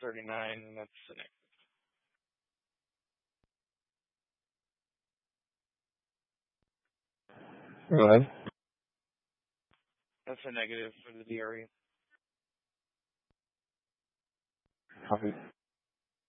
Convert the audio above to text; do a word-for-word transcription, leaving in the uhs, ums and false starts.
thirty-nine, and that's a negative. Go ahead. That's a negative for the D R E. Copy.